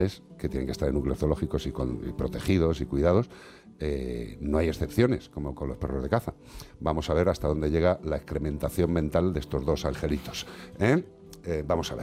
que tienen que estar en núcleos zoológicos y protegidos y cuidados. No hay excepciones, como con los perros de caza. Vamos a ver hasta dónde llega la excrementación mental de estos dos angelitos. Vamos a ver.